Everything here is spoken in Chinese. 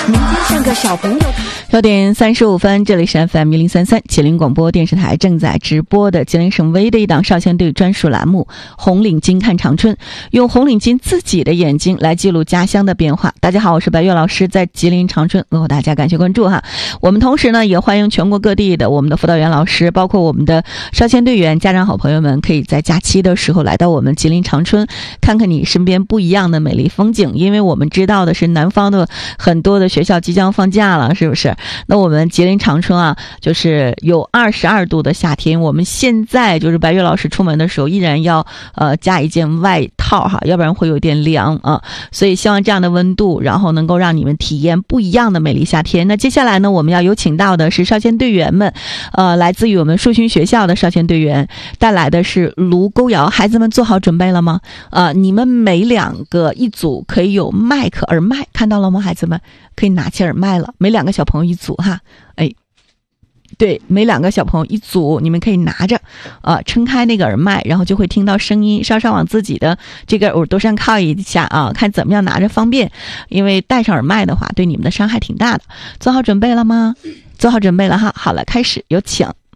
明天像个小朋友。 6点35分，这里是 FM 1033吉林广播电视台正在直播的吉林省唯一的一档少先队专属栏目《红领巾看长春》，用红领巾自己的眼睛来记录家乡的变化。大家好，我是白月老师，在吉林长春问候大家，感谢关注哈。我们同时呢也欢迎全国各地的我们的辅导员老师，包括我们的少先队员、家长好朋友们，可以在假期的时候来到我们吉林长春，看看你身边不一样的美丽风景。因为我们知道的是南方的很多的学校即将放假了，是不是？那我们吉林长春啊，就是有22度的夏天。我们现在就是白月老师出门的时候依然要加一件外套哈，要不然会有点凉啊。所以希望这样的温度，然后能够让你们体验不一样的美丽夏天。那接下来呢，我们要有请到的是少先队员们，来自于我们树勋学校的少先队员，带来的是卢沟谣。孩子们做好准备了吗？你们每2个一组可以有麦克耳麦，看到了吗？孩子们可以拿起耳麦了，每2个小朋友一组哈。哎，对，每2个小朋友一组，你们可以拿着撑开那个耳麦，然后就会听到声音，稍稍往自己的这个耳朵上靠一下啊，看怎么样拿着方便。因为戴上耳麦的话对你们的伤害挺大的。做好准备了吗？做好准备了哈。好了，开始，有请。